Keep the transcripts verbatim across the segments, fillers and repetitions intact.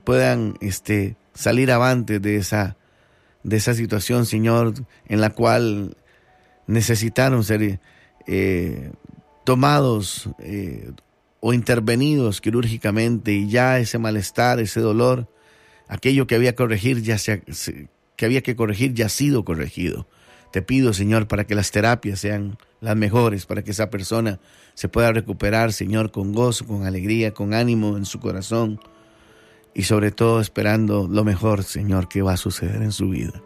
puedan este, salir avante de esa, de esa situación, Señor, en la cual necesitaron ser eh, tomados eh, o intervenidos quirúrgicamente, y ya ese malestar, ese dolor, aquello que había que corregir ya se, que había que corregir ya ha sido corregido. Te pido, Señor, para que las terapias sean las mejores, para que esa persona se pueda recuperar, Señor, con gozo, con alegría, con ánimo en su corazón, y sobre todo esperando lo mejor, Señor, que va a suceder en su vida.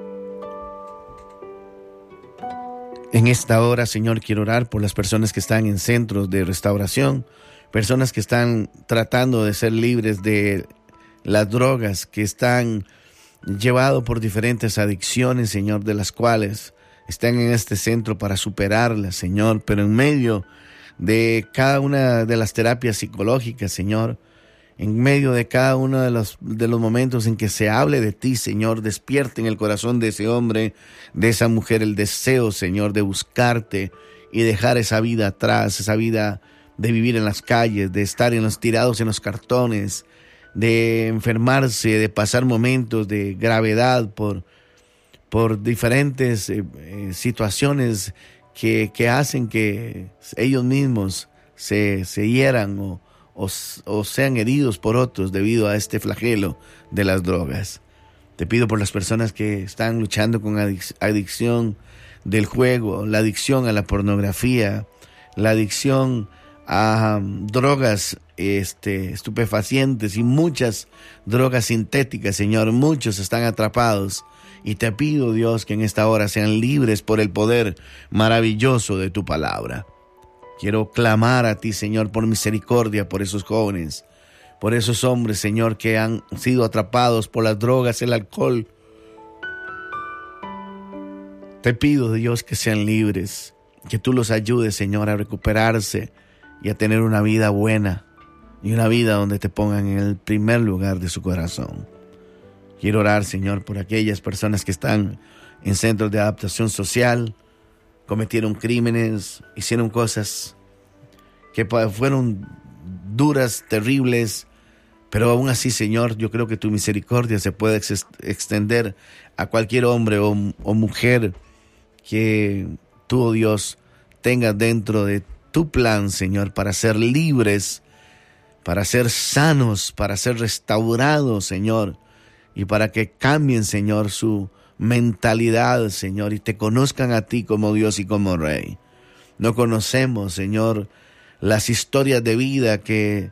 En esta hora, Señor, quiero orar por las personas que están en centros de restauración, personas que están tratando de ser libres de las drogas, que están llevados por diferentes adicciones, Señor, de las cuales están en este centro para superarlas, Señor, pero en medio de cada una de las terapias psicológicas, Señor, en medio de cada uno de los, de los momentos en que se hable de ti, Señor, despierte en el corazón de ese hombre, de esa mujer, el deseo, Señor, de buscarte y dejar esa vida atrás, esa vida de vivir en las calles, de estar en los tirados en los cartones, de enfermarse, de pasar momentos de gravedad por, por diferentes eh, eh, situaciones que, que hacen que ellos mismos se, se hieran o, o, o sean heridos por otros debido a este flagelo de las drogas. Te pido por las personas que están luchando con adic- adicción del juego, la adicción a la pornografía, la adicción a um, drogas este, estupefacientes y muchas drogas sintéticas, Señor. Muchos están atrapados y te pido, Dios, que en esta hora sean libres por el poder maravilloso de tu palabra. Quiero clamar a ti, Señor, por misericordia por esos jóvenes, por esos hombres, Señor, que han sido atrapados por las drogas, el alcohol. Te pido, Dios, que sean libres, que tú los ayudes, Señor, a recuperarse y a tener una vida buena y una vida donde te pongan en el primer lugar de su corazón. Quiero orar, Señor, por aquellas personas que están en centros de adaptación social, cometieron crímenes, hicieron cosas que fueron duras, terribles, pero aún así, Señor, yo creo que tu misericordia se puede ex- extender a cualquier hombre o, o mujer que tú, oh Dios, tengas dentro de tu plan, Señor, para ser libres, para ser sanos, para ser restaurados, Señor, y para que cambien, Señor, su mentalidad, Señor, y te conozcan a ti como Dios y como Rey. No conocemos, Señor, las historias de vida que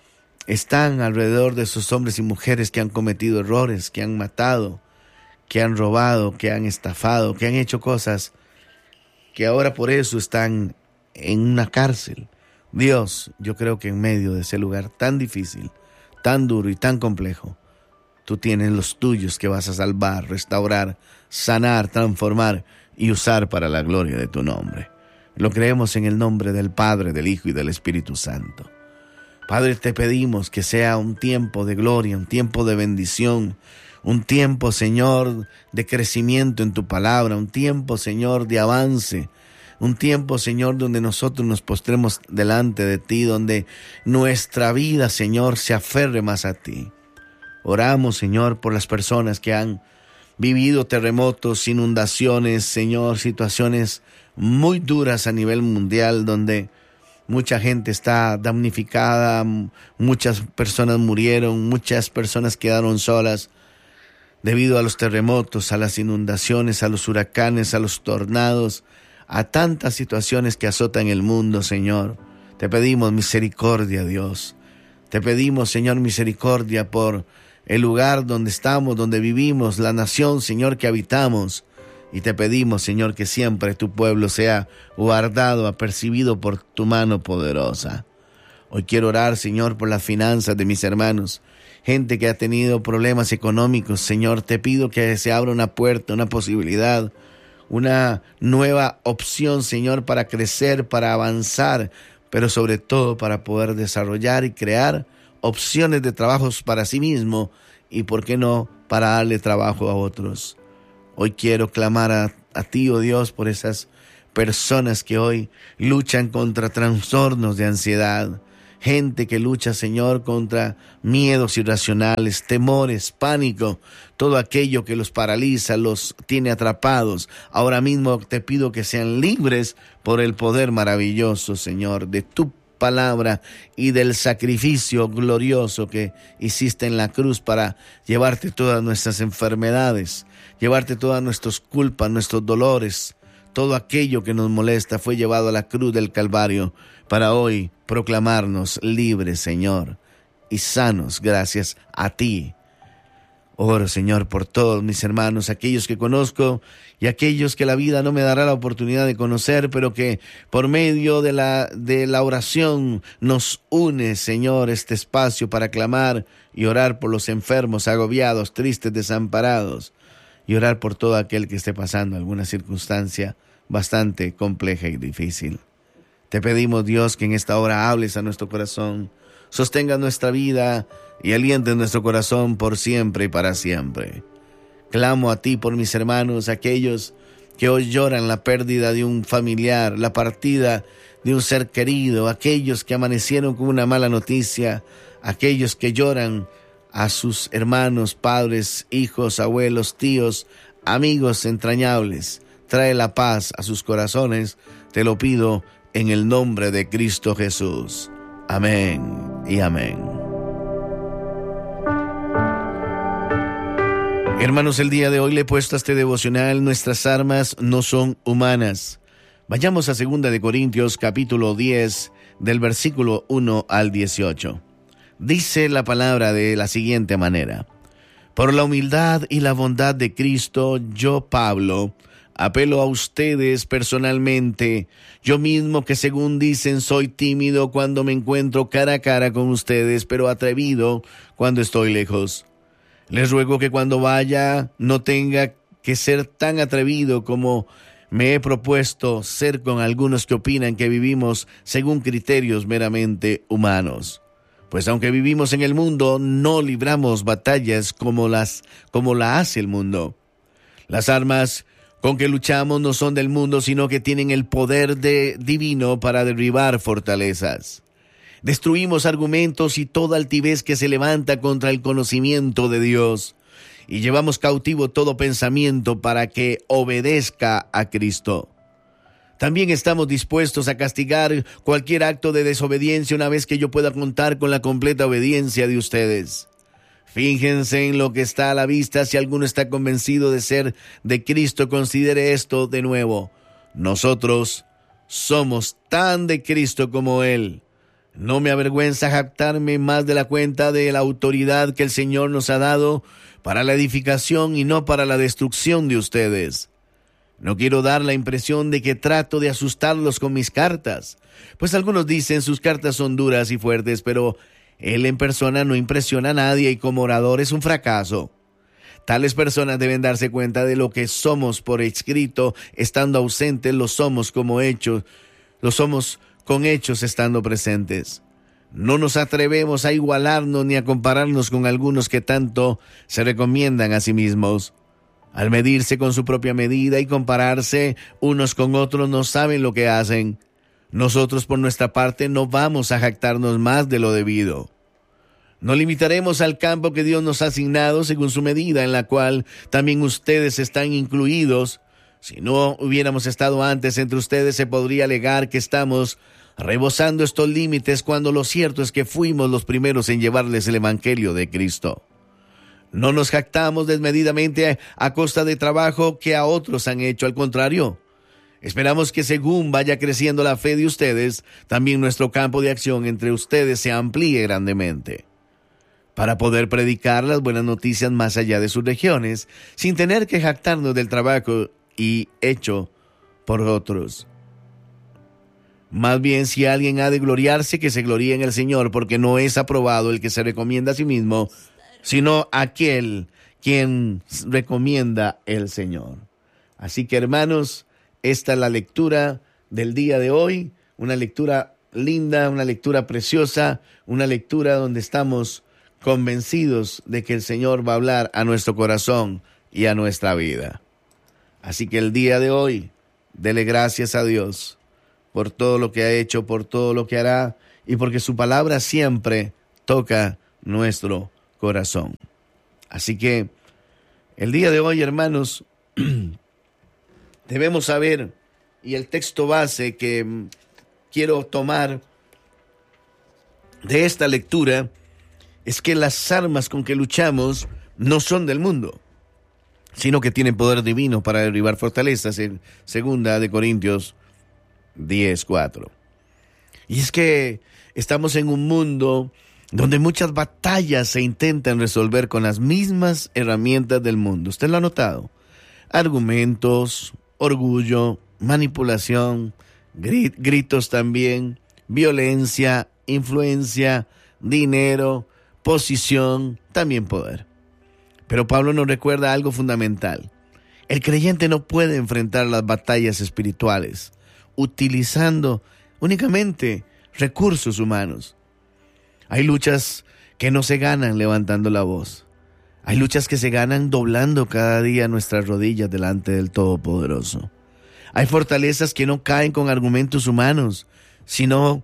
están alrededor de esos hombres y mujeres que han cometido errores, que han matado, que han robado, que han estafado, que han hecho cosas que ahora por eso están en una cárcel. Dios, yo creo que en medio de ese lugar tan difícil, tan duro y tan complejo, tú tienes los tuyos que vas a salvar, restaurar, sanar, transformar y usar para la gloria de tu nombre. Lo creemos en el nombre del Padre, del Hijo y del Espíritu Santo. Padre, te pedimos que sea un tiempo de gloria, un tiempo de bendición, un tiempo, Señor, de crecimiento en tu palabra, un tiempo, Señor, de avance, un tiempo, Señor, donde nosotros nos postremos delante de ti, donde nuestra vida, Señor, se aferre más a ti. Oramos, Señor, por las personas que han vivido terremotos, inundaciones, Señor, situaciones muy duras a nivel mundial, donde mucha gente está damnificada, muchas personas murieron, muchas personas quedaron solas debido a los terremotos, a las inundaciones, a los huracanes, a los tornados, a tantas situaciones que azotan el mundo, Señor. Te pedimos misericordia, Dios. Te pedimos, Señor, misericordia por el lugar donde estamos, donde vivimos, la nación, Señor, que habitamos. Y te pedimos, Señor, que siempre tu pueblo sea guardado, apercibido por tu mano poderosa. Hoy quiero orar, Señor, por las finanzas de mis hermanos. Gente que ha tenido problemas económicos, Señor, te pido que se abra una puerta, una posibilidad, una nueva opción, Señor, para crecer, para avanzar, pero sobre todo para poder desarrollar y crear opciones de trabajos para sí mismo y, ¿por qué no?, para darle trabajo a otros. Hoy quiero clamar a, a ti, oh Dios, por esas personas que hoy luchan contra trastornos de ansiedad, gente que lucha, Señor, contra miedos irracionales, temores, pánico, todo aquello que los paraliza, los tiene atrapados. Ahora mismo te pido que sean libres por el poder maravilloso, Señor, de tu palabra y del sacrificio glorioso que hiciste en la cruz para llevarte todas nuestras enfermedades, llevarte todas nuestras culpas, nuestros dolores. Todo aquello que nos molesta fue llevado a la cruz del Calvario para hoy proclamarnos libres, Señor, y sanos gracias a ti. Oro, Señor, por todos mis hermanos, aquellos que conozco y aquellos que la vida no me dará la oportunidad de conocer, pero que por medio de la, de la oración nos une, Señor, este espacio para clamar y orar por los enfermos, agobiados, tristes, desamparados, y orar por todo aquel que esté pasando alguna circunstancia bastante compleja y difícil. Te pedimos, Dios, que en esta hora hables a nuestro corazón, sostenga nuestra vida y aliente nuestro corazón por siempre y para siempre. Clamo a ti por mis hermanos, aquellos que hoy lloran la pérdida de un familiar, la partida de un ser querido, aquellos que amanecieron con una mala noticia, aquellos que lloran a sus hermanos, padres, hijos, abuelos, tíos, amigos entrañables. Trae la paz a sus corazones, te lo pido en el nombre de Cristo Jesús. Amén y amén. Hermanos, el día de hoy le he puesto a este devocional: nuestras armas no son humanas. Vayamos a segunda de Corintios capítulo diez, del versículo uno al dieciocho. Dice la palabra de la siguiente manera: por la humildad y la bondad de Cristo, yo, Pablo, apelo a ustedes personalmente, yo mismo que según dicen soy tímido cuando me encuentro cara a cara con ustedes, pero atrevido cuando estoy lejos. Les ruego que cuando vaya no tenga que ser tan atrevido como me he propuesto ser con algunos que opinan que vivimos según criterios meramente humanos. Pues aunque vivimos en el mundo, no libramos batallas como las como la hace el mundo. Las armas con que luchamos no son del mundo, sino que tienen el poder de divino para derribar fortalezas. Destruimos argumentos y toda altivez que se levanta contra el conocimiento de Dios, y llevamos cautivo todo pensamiento para que obedezca a Cristo. También estamos dispuestos a castigar cualquier acto de desobediencia una vez que yo pueda contar con la completa obediencia de ustedes. Fíjense en lo que está a la vista. Si alguno está convencido de ser de Cristo, considere esto de nuevo: nosotros somos tan de Cristo como Él. No me avergüenza jactarme más de la cuenta de la autoridad que el Señor nos ha dado para la edificación y no para la destrucción de ustedes. No quiero dar la impresión de que trato de asustarlos con mis cartas, pues algunos dicen sus cartas son duras y fuertes, pero él en persona no impresiona a nadie y como orador es un fracaso. Tales personas deben darse cuenta de lo que somos por escrito, estando ausentes, lo somos como hechos, lo somos con hechos estando presentes. No nos atrevemos a igualarnos ni a compararnos con algunos que tanto se recomiendan a sí mismos. Al medirse con su propia medida y compararse unos con otros, no saben lo que hacen. Nosotros por nuestra parte no vamos a jactarnos más de lo debido. Nos limitaremos al campo que Dios nos ha asignado según su medida, en la cual también ustedes están incluidos. Si no hubiéramos estado antes entre ustedes, se podría alegar que estamos rebosando estos límites, cuando lo cierto es que fuimos los primeros en llevarles el evangelio de Cristo. No nos jactamos desmedidamente a costa de trabajo que a otros han hecho, al contrario. Esperamos que según vaya creciendo la fe de ustedes, también nuestro campo de acción entre ustedes se amplíe grandemente, para poder predicar las buenas noticias más allá de sus regiones, sin tener que jactarnos del trabajo y hecho por otros. Más bien, si alguien ha de gloriarse, que se gloríe en el Señor, porque no es aprobado el que se recomienda a sí mismo, sino aquel quien recomienda el Señor. Así que, hermanos, esta es la lectura del día de hoy, una lectura linda, una lectura preciosa, una lectura donde estamos convencidos de que el Señor va a hablar a nuestro corazón y a nuestra vida. Así que el día de hoy, dele gracias a Dios por todo lo que ha hecho, por todo lo que hará y porque su palabra siempre toca nuestro corazón. Así que el día de hoy, hermanos, debemos saber, y el texto base que quiero tomar de esta lectura es que las armas con que luchamos no son del mundo, sino que tienen poder divino para derribar fortalezas, en segunda de Corintios diez cuatro. Y es que estamos en un mundo donde muchas batallas se intentan resolver con las mismas herramientas del mundo. ¿Usted lo ha notado? Argumentos, orgullo, manipulación, grit- gritos también, violencia, influencia, dinero, posición, también poder. Pero Pablo nos recuerda algo fundamental. El creyente no puede enfrentar las batallas espirituales utilizando únicamente recursos humanos. Hay luchas que no se ganan levantando la voz. Hay luchas que se ganan doblando cada día nuestras rodillas delante del Todopoderoso. Hay fortalezas que no caen con argumentos humanos, sino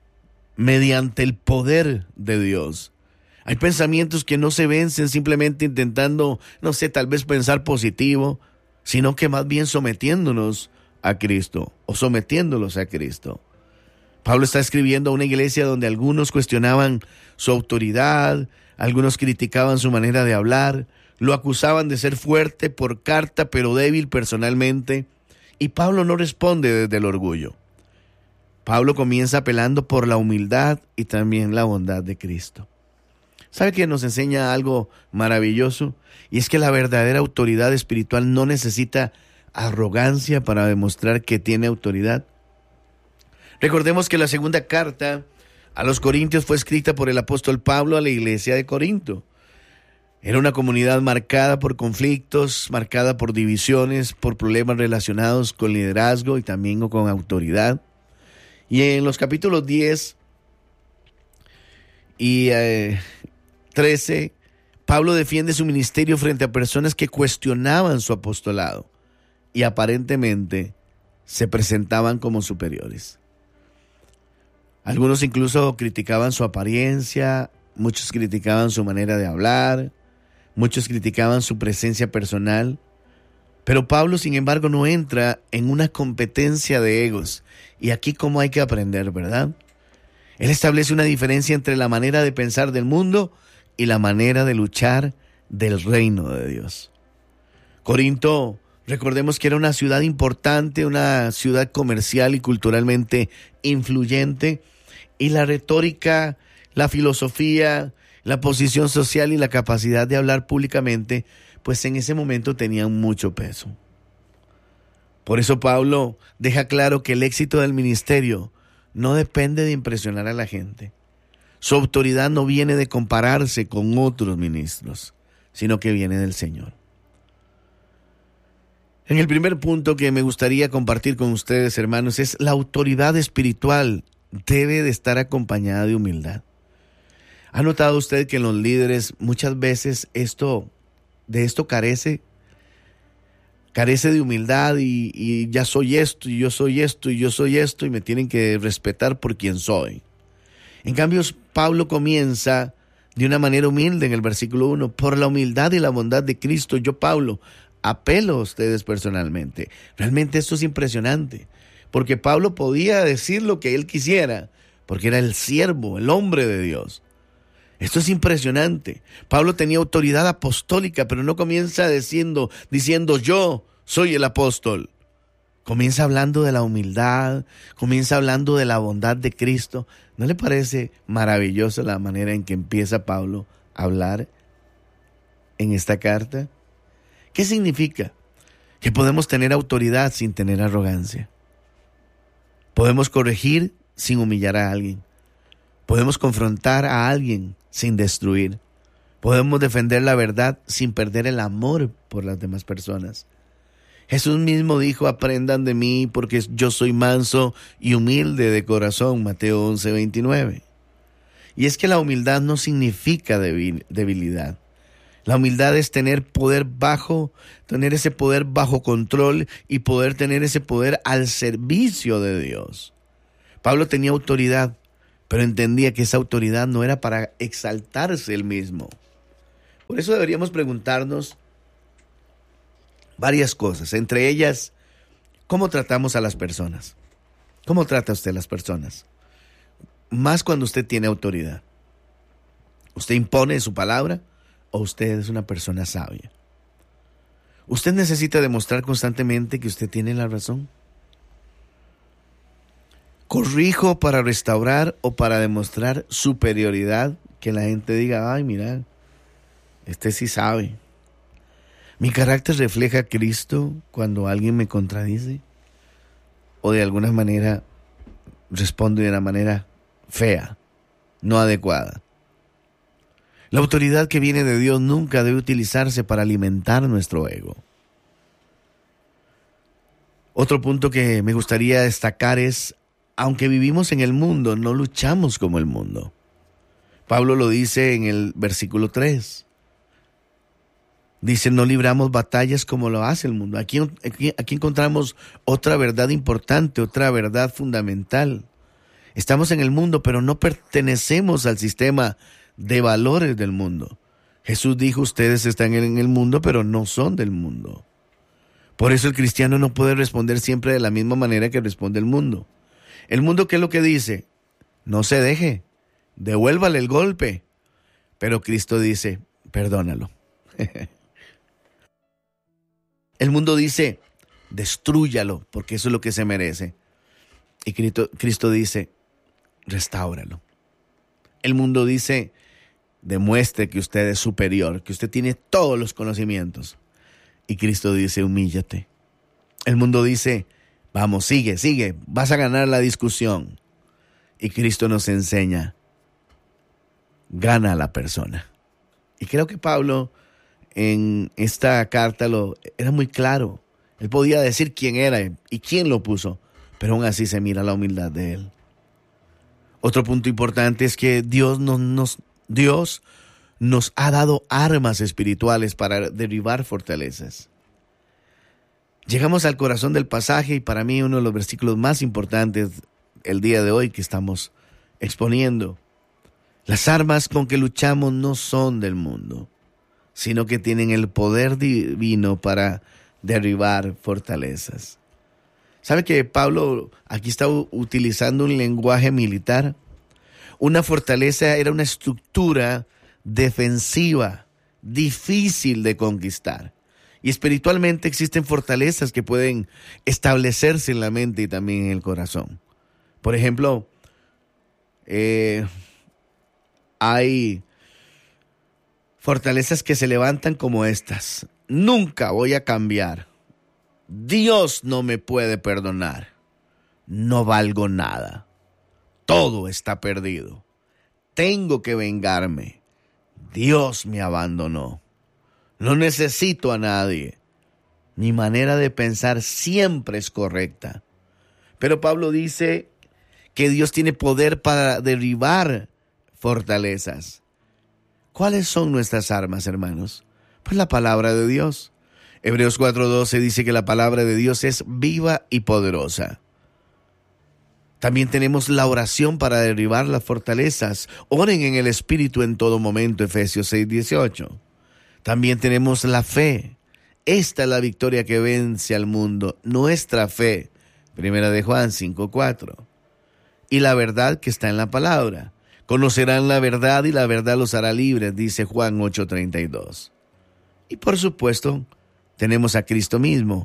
mediante el poder de Dios. Hay pensamientos que no se vencen simplemente intentando, no sé, tal vez pensar positivo, sino que más bien sometiéndonos a Cristo o sometiéndolos a Cristo. Pablo está escribiendo a una iglesia donde algunos cuestionaban su autoridad, algunos criticaban su manera de hablar, lo acusaban de ser fuerte por carta pero débil personalmente, y Pablo no responde desde el orgullo. Pablo comienza apelando por la humildad y también la bondad de Cristo. ¿Sabe que nos enseña algo maravilloso? Y es que la verdadera autoridad espiritual no necesita arrogancia para demostrar que tiene autoridad. Recordemos que la segunda carta a los Corintios fue escrita por el apóstol Pablo a la iglesia de Corinto. Era una comunidad marcada por conflictos, marcada por divisiones, por problemas relacionados con liderazgo y también con autoridad. Y en los capítulos diez y eh, trece, Pablo defiende su ministerio frente a personas que cuestionaban su apostolado y aparentemente se presentaban como superiores. Algunos incluso criticaban su apariencia, muchos criticaban su manera de hablar, muchos criticaban su presencia personal. Pero Pablo, sin embargo, no entra en una competencia de egos. Y aquí cómo hay que aprender, ¿verdad? Él establece una diferencia entre la manera de pensar del mundo y la manera de luchar del reino de Dios. Corinto, recordemos que era una ciudad importante, una ciudad comercial y culturalmente influyente, y la retórica, la filosofía, la posición social y la capacidad de hablar públicamente, pues en ese momento tenían mucho peso. Por eso Pablo deja claro que el éxito del ministerio no depende de impresionar a la gente. Su autoridad no viene de compararse con otros ministros, sino que viene del Señor. En el primer punto que me gustaría compartir con ustedes, hermanos, es la autoridad espiritual debe de estar acompañada de humildad. ¿Ha notado usted que en los líderes muchas veces esto, de esto carece? Carece de humildad y, y ya soy esto, y yo soy esto, y yo soy esto, y me tienen que respetar por quien soy. En cambio, Pablo comienza de una manera humilde en el versículo uno. Por la humildad y la bondad de Cristo, yo, Pablo, apelo a ustedes personalmente. Realmente esto es impresionante, porque Pablo podía decir lo que él quisiera, porque era el siervo, el hombre de Dios. Esto es impresionante. Pablo tenía autoridad apostólica, pero no comienza diciendo, diciendo yo soy el apóstol. Comienza hablando de la humildad, comienza hablando de la bondad de Cristo. ¿No le parece maravillosa la manera en que empieza Pablo a hablar en esta carta? ¿Qué significa? Que podemos tener autoridad sin tener arrogancia. Podemos corregir sin humillar a alguien. Podemos confrontar a alguien sin destruir. Podemos defender la verdad sin perder el amor por las demás personas. Jesús mismo dijo, aprendan de mí porque yo soy manso y humilde de corazón, Mateo once veintinueve. Y es que la humildad no significa debil, debilidad. La humildad es tener poder bajo, tener ese poder bajo control y poder tener ese poder al servicio de Dios. Pablo tenía autoridad, pero entendía que esa autoridad no era para exaltarse él mismo. Por eso deberíamos preguntarnos varias cosas, entre ellas, ¿cómo tratamos a las personas? ¿Cómo trata usted a las personas? Más cuando usted tiene autoridad. ¿Usted impone su palabra o usted es una persona sabia? ¿Usted necesita demostrar constantemente que usted tiene la razón? ¿Corrijo para restaurar o para demostrar superioridad? Que la gente diga, ay, mira, este sí sabe. ¿Mi carácter refleja a Cristo cuando alguien me contradice? ¿O de alguna manera respondo de una manera fea, no adecuada? La autoridad que viene de Dios nunca debe utilizarse para alimentar nuestro ego. Otro punto que me gustaría destacar es, aunque vivimos en el mundo, no luchamos como el mundo. Pablo lo dice en el versículo tres. Dice, no libramos batallas como lo hace el mundo. Aquí, aquí, aquí encontramos otra verdad importante, otra verdad fundamental. Estamos en el mundo, pero no pertenecemos al sistema de valores del mundo. Jesús dijo, ustedes están en el mundo, pero no son del mundo. Por eso el cristiano no puede responder siempre de la misma manera que responde el mundo. El mundo, ¿qué es lo que dice? No se deje, devuélvale el golpe. Pero Cristo dice, perdónalo. El mundo dice, destrúyalo, porque eso es lo que se merece. Y Cristo, Cristo dice, restáuralo. El mundo dice, demuestre que usted es superior, que usted tiene todos los conocimientos. Y Cristo dice, humíllate. El mundo dice, vamos, sigue, sigue, vas a ganar la discusión. Y Cristo nos enseña, gana a la persona. Y creo que Pablo en esta carta lo, era muy claro. Él podía decir quién era y quién lo puso, pero aún así se mira la humildad de él. Otro punto importante es que Dios nos, nos, Dios nos ha dado armas espirituales para derribar fortalezas. Llegamos al corazón del pasaje y para mí uno de los versículos más importantes el día de hoy que estamos exponiendo. Las armas con que luchamos no son del mundo, sino que tienen el poder divino para derribar fortalezas. ¿Sabe que Pablo aquí está utilizando un lenguaje militar? Una fortaleza era una estructura defensiva, difícil de conquistar. Y espiritualmente existen fortalezas que pueden establecerse en la mente y también en el corazón. Por ejemplo, eh, hay fortalezas que se levantan como estas. Nunca voy a cambiar. Dios no me puede perdonar. No valgo nada. Todo está perdido. Tengo que vengarme. Dios me abandonó. No necesito a nadie. Mi manera de pensar siempre es correcta. Pero Pablo dice que Dios tiene poder para derribar fortalezas. ¿Cuáles son nuestras armas, hermanos? Pues la palabra de Dios. Hebreos cuatro doce dice que la palabra de Dios es viva y poderosa. También tenemos la oración para derribar las fortalezas. Oren en el Espíritu en todo momento, Efesios seis dieciocho. También tenemos la fe. Esta es la victoria que vence al mundo, nuestra fe. Primera de Juan cinco cuatro. Y la verdad que está en la palabra. Conocerán la verdad y la verdad los hará libres, dice Juan ocho treinta y dos. Y por supuesto, tenemos a Cristo mismo.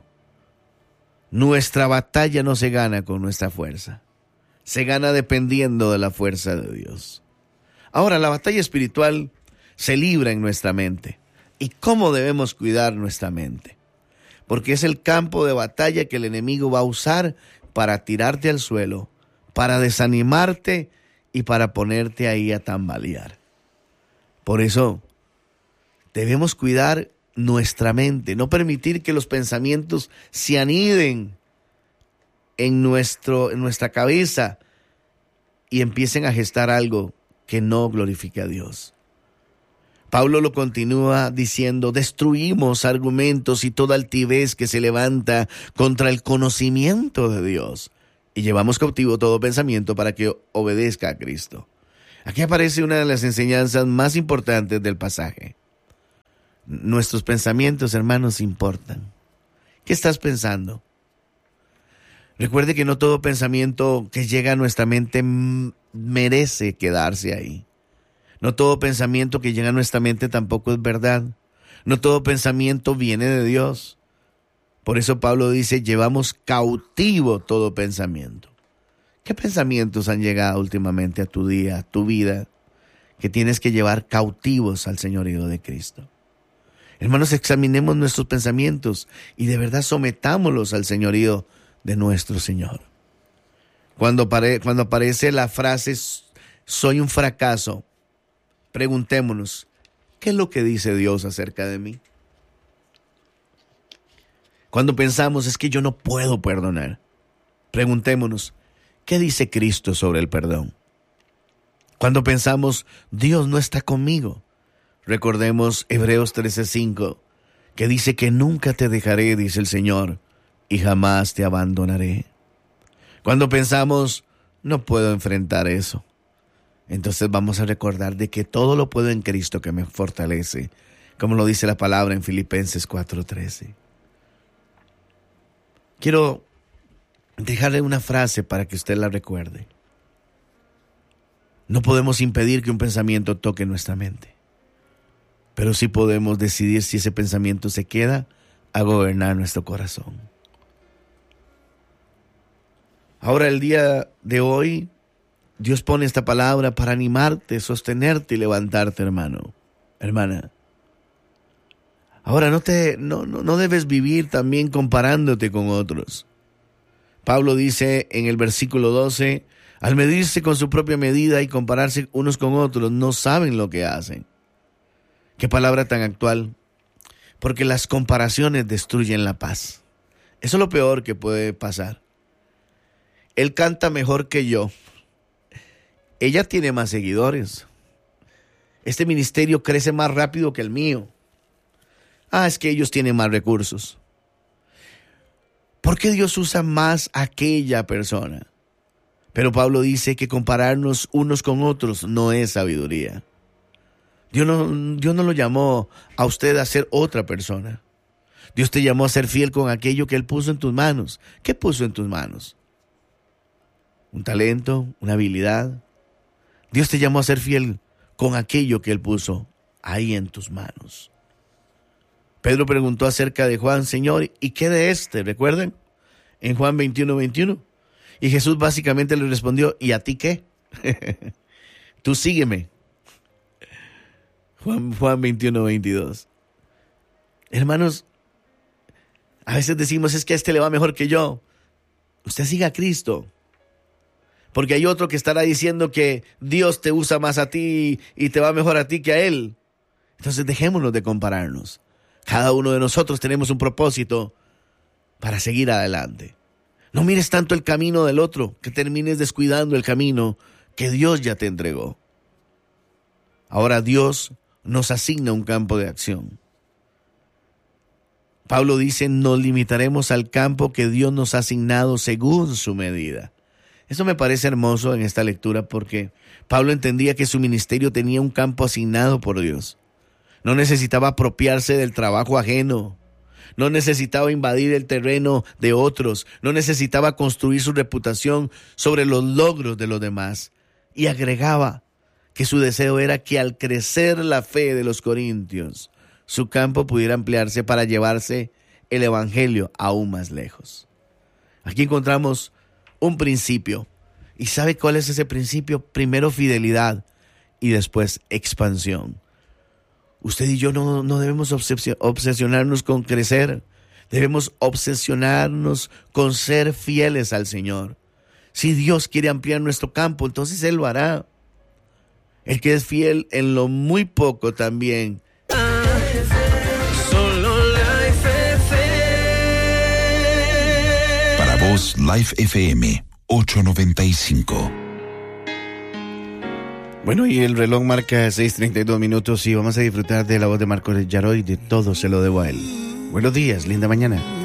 Nuestra batalla no se gana con nuestra fuerza. Se gana dependiendo de la fuerza de Dios. Ahora, la batalla espiritual se libra en nuestra mente. ¿Y cómo debemos cuidar nuestra mente? Porque es el campo de batalla que el enemigo va a usar para tirarte al suelo, para desanimarte y para ponerte ahí a tambalear. Por eso, debemos cuidar nuestra mente, no permitir que los pensamientos se aniden en, nuestro, en nuestra cabeza y empiecen a gestar algo que no glorifique a Dios. Pablo lo continúa diciendo, destruimos argumentos y toda altivez que se levanta contra el conocimiento de Dios. y llevamos cautivo todo pensamiento para que obedezca a Cristo. Aquí aparece una de las enseñanzas más importantes del pasaje. Nuestros pensamientos, hermanos, importan. ¿Qué estás pensando? Recuerde que no todo pensamiento que llega a nuestra mente merece quedarse ahí. No todo pensamiento que llega a nuestra mente tampoco es verdad. No todo pensamiento viene de Dios. Por eso Pablo dice, llevamos cautivo todo pensamiento. ¿Qué pensamientos han llegado últimamente a tu día, a tu vida, que tienes que llevar cautivos al señorío de Cristo? Hermanos, examinemos nuestros pensamientos y de verdad sometámoslos al señorío de nuestro Señor. Cuando, apare- cuando aparece la frase, soy un fracaso, preguntémonos, ¿qué es lo que dice Dios acerca de mí? Cuando pensamos, es que yo no puedo perdonar, preguntémonos, ¿qué dice Cristo sobre el perdón? Cuando pensamos, Dios no está conmigo, recordemos Hebreos trece cinco, que dice que nunca te dejaré, dice el Señor, y jamás te abandonaré. Cuando pensamos, no puedo enfrentar eso, entonces vamos a recordar de que todo lo puedo en Cristo que me fortalece, como lo dice la palabra en Filipenses cuatro trece. Quiero dejarle una frase para que usted la recuerde. No podemos impedir que un pensamiento toque nuestra mente, pero sí podemos decidir si ese pensamiento se queda a gobernar nuestro corazón. Ahora, el día de hoy, Dios pone esta palabra para animarte, sostenerte y levantarte, hermano, hermana. Ahora, no, te, no, no, no debes vivir también comparándote con otros. Pablo dice en el versículo doce, al medirse con su propia medida y compararse unos con otros, no saben lo que hacen. Qué palabra tan actual, porque las comparaciones destruyen la paz. Eso es lo peor que puede pasar. Él canta mejor que yo. Ella tiene más seguidores. Este ministerio crece más rápido que el mío. Ah, es que ellos tienen más recursos. ¿Por qué Dios usa más a aquella persona? Pero Pablo dice que compararnos unos con otros no es sabiduría. Dios no, Dios no lo llamó a usted a ser otra persona. Dios te llamó a ser fiel con aquello que Él puso en tus manos. ¿Qué puso en tus manos? Un talento, una habilidad. Dios te llamó a ser fiel con aquello que Él puso ahí en tus manos. Pedro preguntó acerca de Juan, Señor, ¿y qué de este? ¿Recuerdan? En Juan veintiuno, veintiuno. Y Jesús básicamente le respondió, ¿y a ti qué? Tú sígueme. Juan, Juan veintiuno, veintidós. Hermanos, a veces decimos, es que a este le va mejor que yo. Usted siga a Cristo. Porque hay otro que estará diciendo que Dios te usa más a ti y te va mejor a ti que a Él. Entonces dejémonos de compararnos. Cada uno de nosotros tenemos un propósito para seguir adelante. No mires tanto el camino del otro, que termines descuidando el camino que Dios ya te entregó. Ahora Dios nos asigna un campo de acción. Pablo dice, nos limitaremos al campo que Dios nos ha asignado según su medida. Eso me parece hermoso en esta lectura porque Pablo entendía que su ministerio tenía un campo asignado por Dios. No necesitaba apropiarse del trabajo ajeno. No necesitaba invadir el terreno de otros. No necesitaba construir su reputación sobre los logros de los demás. Y agregaba que su deseo era que al crecer la fe de los corintios, su campo pudiera ampliarse para llevarse el evangelio aún más lejos. Aquí encontramos un principio. ¿Y sabe cuál es ese principio? Primero fidelidad y después expansión. Usted y yo no, no debemos obsesionarnos con crecer. Debemos obsesionarnos con ser fieles al Señor. Si Dios quiere ampliar nuestro campo, entonces Él lo hará. El que es fiel en lo muy poco también. Para vos, Life F M ochocientos noventa y cinco. Bueno, y el reloj marca seis treinta y dos minutos y vamos a disfrutar de la voz de Marcos Yaroy, de Todo se lo debo a él. Buenos días, linda mañana.